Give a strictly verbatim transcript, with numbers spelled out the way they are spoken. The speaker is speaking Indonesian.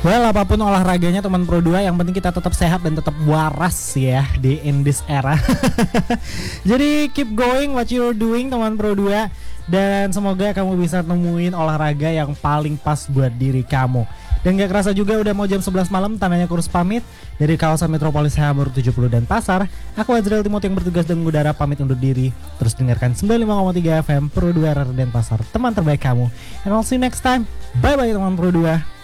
Well, apapun olahraganya teman Pro dua, yang penting kita tetap sehat dan tetap waras ya di in this era. Jadi keep going what you're doing teman Pro dua, dan semoga kamu bisa nemuin olahraga yang paling pas buat diri kamu. Dan gak kerasa juga udah mau jam sebelas malam, tandanya kurus pamit. Dari kawasan Metropolis Hamburg tujuh puluh dan Pasar, aku Azrael Timothy yang bertugas dan mengudara pamit undur diri. Terus dengarkan sembilan puluh lima koma tiga F M Pro dua R R dan Pasar, teman terbaik kamu. And I'll see you next time. Bye bye teman Pro dua.